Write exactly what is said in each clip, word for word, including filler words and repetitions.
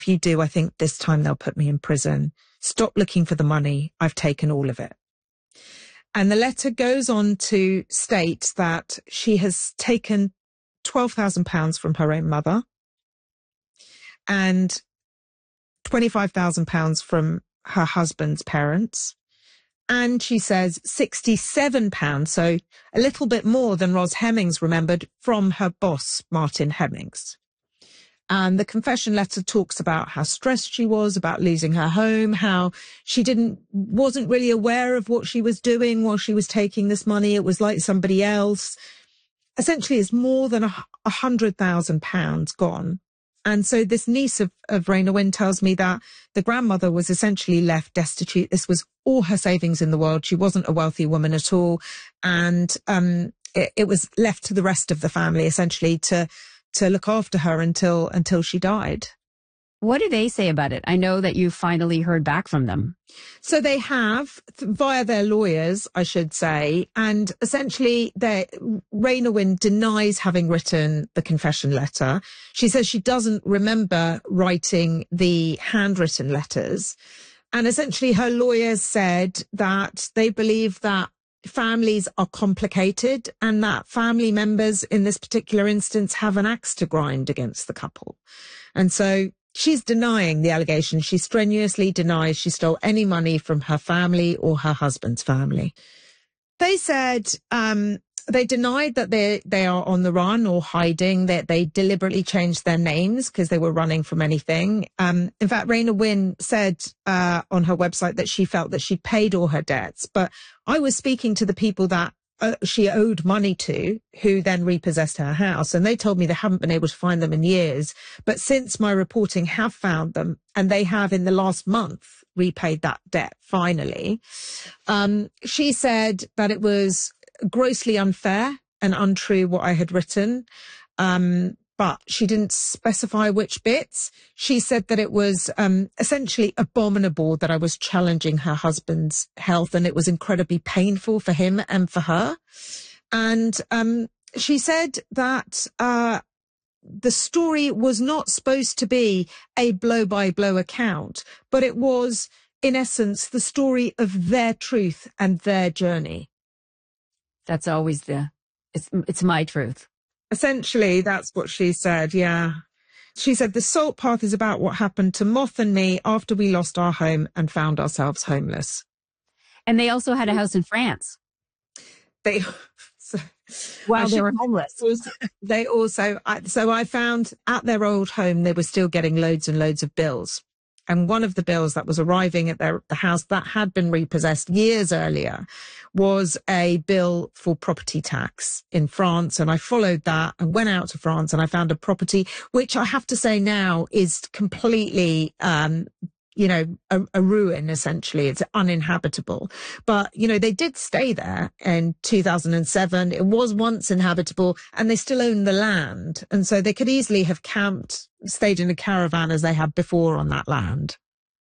If you do, I think this time they'll put me in prison. Stop looking for the money. I've taken all of it. And the letter goes on to state that she has taken twelve thousand pounds from her own mother and twenty-five thousand pounds from her husband's parents. And she says sixty-seven pounds, so a little bit more than Ros Hemmings remembered, from her boss, Martin Hemmings. And the confession letter talks about how stressed she was about losing her home, how she didn't, wasn't really aware of what she was doing while she was taking this money. It was like somebody else. Essentially, it's more than a, a hundred thousand pounds gone. And so this niece of, of Raynor Winn tells me that the grandmother was essentially left destitute. This was all her savings in the world. She wasn't a wealthy woman at all. And um, it, it was left to the rest of the family, essentially, to to look after her until until she died. What do they say about it? I know that you finally heard back from them. So they have, via their lawyers, I should say, and essentially Raynor Winn denies having written the confession letter. She says she doesn't remember writing the handwritten letters. And essentially her lawyers said that they believe that families are complicated and that family members in this particular instance have an axe to grind against the couple. And so she's denying the allegation. She strenuously denies she stole any money from her family or her husband's family. They said um, they denied that they they are on the run or hiding, that they deliberately changed their names because they were running from anything. Um, in fact, Raynor Winn said uh, on her website that she felt that she'd paid all her debts. But I was speaking to the people that uh, she owed money to, who then repossessed her house, and they told me they haven't been able to find them in years. But since my reporting have found them, and they have in the last month repaid that debt finally. Um, she said that it was grossly unfair and untrue what I had written, um, but she didn't specify which bits. She said that it was um, essentially abominable that I was challenging her husband's health, and it was incredibly painful for him and for her. And um, she said that uh, the story was not supposed to be a blow-by-blow account, but it was, in essence, the story of their truth and their journey. That's always the, it's, it's my truth. Essentially, that's what she said, yeah. She said, the Salt Path is about what happened to Moth and me after we lost our home and found ourselves homeless. And they also had a house in France. They, so, While they were homeless. Also, they also, so I found at their old home, they were still getting loads and loads of bills. And one of the bills that was arriving at their the house that had been repossessed years earlier was a bill for property tax in France. And I followed that and went out to France and I found a property, which I have to say now is completely, um, you know, a, a ruin, essentially. It's uninhabitable. But, you know, they did stay there in two thousand seven. It was once inhabitable and they still own the land. And so they could easily have camped, stayed in a caravan as they had before on that land.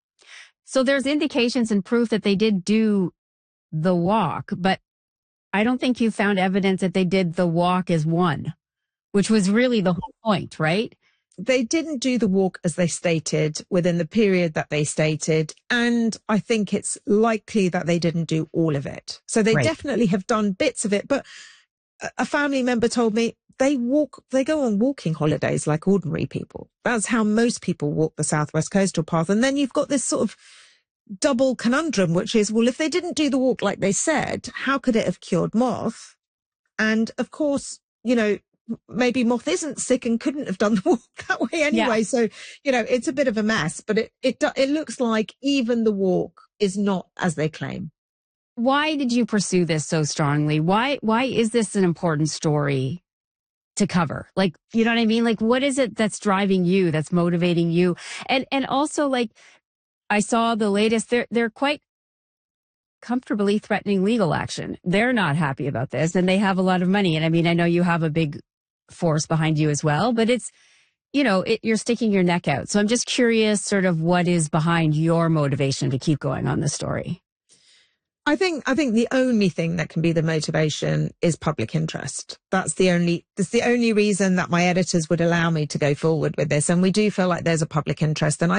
So there's indications and proof that they did do the walk, but I don't think you found evidence that they did the walk as one, which was really the whole point, right? They didn't do the walk as they stated within the period that they stated. And I think it's likely that they didn't do all of it. So they right. definitely have done bits of it. But a family member told me they walk, they go on walking holidays like ordinary people. That's how most people walk the Southwest Coastal Path. And then you've got this sort of double conundrum, which is, well, if they didn't do the walk like they said, how could it have cured Moth? And of course, you know, maybe Moth isn't sick and couldn't have done the walk that way anyway. Yeah. So, you know, it's a bit of a mess, but it, it, it looks like even the walk is not as they claim. Why did you pursue this so strongly? Why, why is this an important story to cover? Like, you know what I mean? Like, what is it that's driving you, that's motivating you? And, and also, like, I saw the latest, they're, they're quite comfortably threatening legal action. They're not happy about this and they have a lot of money. And I mean, I know you have a big force behind you as well, but it's, you know, it, you're sticking your neck out. So I'm just curious sort of what is behind your motivation to keep going on this story. I think, I think the only thing that can be the motivation is public interest. That's the only, that's the only reason that my editors would allow me to go forward with this. And we do feel like there's a public interest. And I